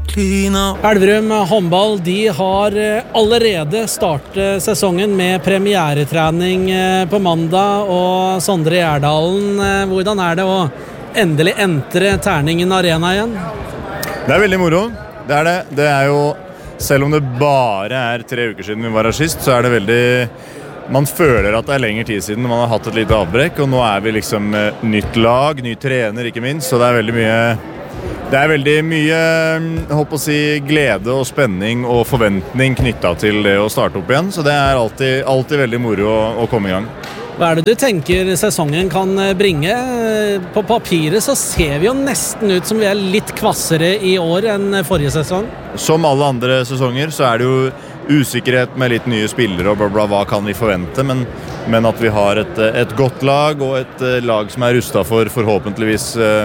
Elverum håndball, de har allerede startet sesongen med premieretrening på mandag, og Sondre Gjerdalen, hvordan det å endelig entre Terningen Arena igjen? Det veldig moro, det det. Det jo, selv om det bare 3 uker siden vi var her sist, så det veldig... Man føler at det lengre tid siden man har hatt et lite avbrekk, og nå vi liksom nytt lag, ny trener ikke minst, så det veldig mye... Det veldig mye, jeg håper å si, glede og spenning og forventning knyttet til det å starte opp igjen, så det alltid veldig moro å komme i gang. Hva det du tenker sesongen kan bringe? På papiret så ser vi jo nesten ut som vi litt kvassere i år enn forrige sesong. Som alle andre sesonger så det jo usikkerhet med litt nye spillere og bla bla, hva kan vi forvente, men at vi har et godt lag og et lag som rustet for forhåpentligvis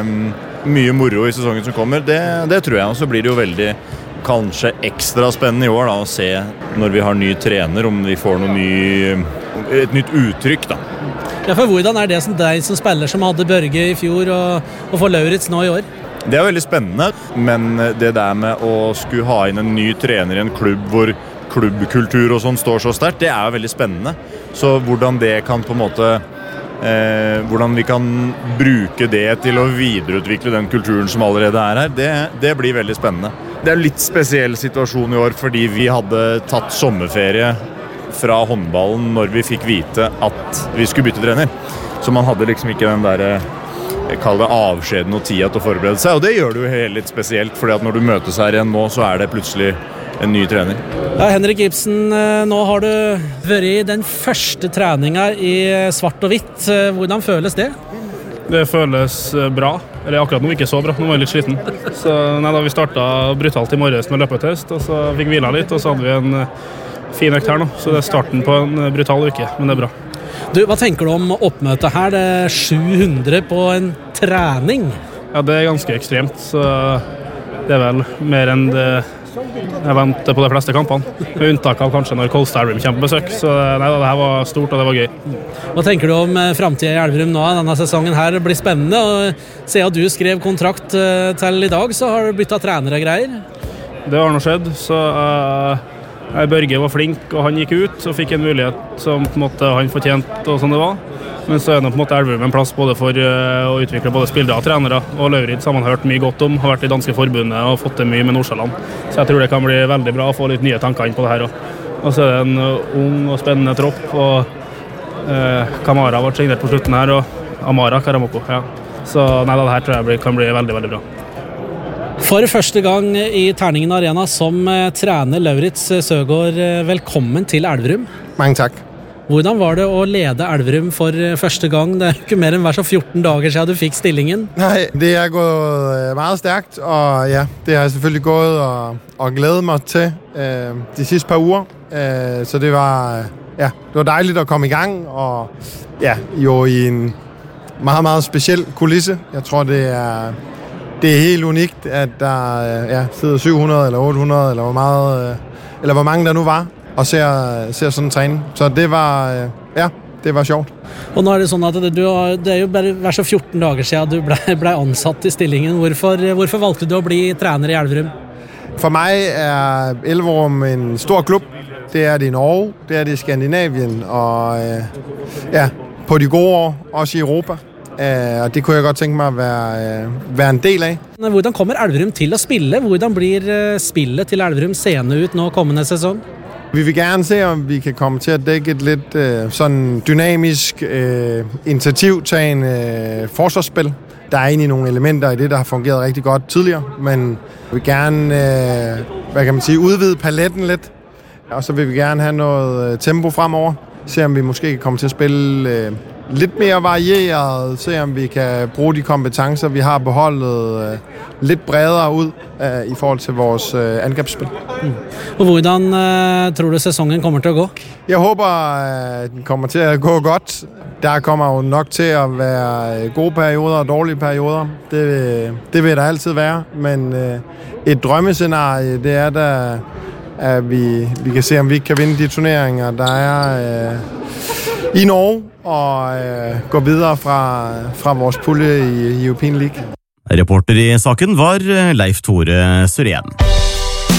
mye moro i sesongen som kommer, det tror jeg, og så blir det jo veldig kanskje ekstra spennende i år da, å se når vi har ny trener, om vi får et nytt uttrykk da. Ja, for hvordan det som deg som spiller som hadde Børge i fjor og for Lauritz nå i år? Det veldig spennende, men det der med å skulle ha inn en ny trener i en klubb hvor klubbkultur og sånn står så sterkt, det jo veldig spennende. Så hvordan det kan på en måte hvordan vi kan bruke det til å videreutvikle den kulturen som allerede her, det blir veldig spennende. Det en litt spesiell situasjon i år fordi vi hadde tatt sommerferie fra håndballen når vi fikk vite at vi skulle bytte trener. Så man hadde liksom ikke den der kall det avskjeden og tida til å forberede seg, og det gjør det jo litt spesielt, fordi at når du møtes her igjen nå, så det plutselig en ny trener. Ja, Henrik Ibsen, nå har du vært i den første treningen i svart og hvitt. Hvordan føles det? Det føles bra. Eller akkurat nå ikke så bra, nå var jeg litt sliten. Så da vi startet brutalt i morges med løpetest, og så fikk vi hvila litt, og så hadde vi en fin økt her nå. Så det starten på en brutal uke, men det bra. Du, hva tenker du om oppmøtet her? Det 700 på en trening. Ja, det ganske ekstremt, så det vel mer enn det jeg venter på de fleste kampene, med unntak av kanskje når Kolstad Elverum kommer på besøk, så nei, det her var stort og det var gøy. Hva tenker du om fremtiden i Elverum nå? Denne sesongen her blir spennende, og siden du skrev kontrakt til i dag, så har du byttet trenere og greier? Det har nå skjedd, så Børge var flink, og han gikk ut og fikk en mulighet som på en måte han fortjente, og sånn det var. Men så det på en måte Elverum en plass både for å utvikle både spillere og trenere, og Lauritz har man hørt mye godt om, har vært i danske forbundet og fått det mye med Nordsjælland. Så jeg tror det kan bli veldig bra å få litt nye tanker inn på det her også. Og så det en ung og spennende tropp, og Kamara ble signert på slutten her, og Amara Karamoko, ja. Så nei, det her tror jeg kan bli veldig, veldig bra. For første gang i Terningen Arena som trener Lauritz Søgaard, velkommen til Elverum. Mange takk. Hvordan var det å lede Elverum for første gang? Det ikke mer enn hver så 14 dager siden du fikk stillingen. Nej, det gået meget stærkt, og ja, det har jeg selvfølgelig gået og glædet mig til de sidste par uger. Så det var dejligt at komme i gang, og ja, jo i en meget, meget speciel kulisse. Jeg tror, det er helt unikt, at der sidder 700 eller 800, eller hvor mange der nu var, og ser sådan en træning. Så det var sjovt. Og nå det sånn at det jo bare hver så 14 dager siden du ble ansatt i stillingen. Hvorfor valgte du å bli trener i Elverum? For meg Elverum en stor klubb. Det det i Norge, det det i Skandinavien, og på de gode år, også i Europa. Og det kunne jeg godt tenke meg å være en del av. Hvordan kommer Elverum til å spille? Hvordan blir spillet til Elverum seende ut nå kommende sesong? Vi vil gerne se, om vi kan komme til at dække et lidt sådan dynamisk, initiativtagende forsvarsspil. Der egentlig nogle elementer i det, der har fungeret rigtig godt tidligere, men vi vil gerne udvide paletten lidt, og så vil vi gerne have noget tempo fremover. Se om vi måske kan komme til at spille lidt mere varieret, se om vi kan bruge de kompetencer, vi har på holdet, lidt bredere ud i forhold til vores angrebsspil. Og hvordan tror du sesongen kommer til å gå? Jeg håper, at den kommer til at gå godt. Der kommer jo nok til at være gode perioder og dårlige perioder. Det vil der altid være, men et drømmescenarie, det da, at vi kan se, om vi kan vinde de turneringer, der i Norge, og gå videre fra vores pulje i European League. Reporter i saken var Leif Tore Syrén.